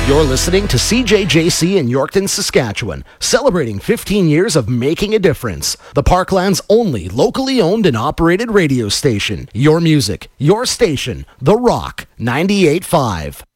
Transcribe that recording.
You're listening to CJJC in Yorkton, Saskatchewan, celebrating 15 years of making a difference. The Parkland's only locally owned and operated radio station. Your music, your station, The Rock 98.5.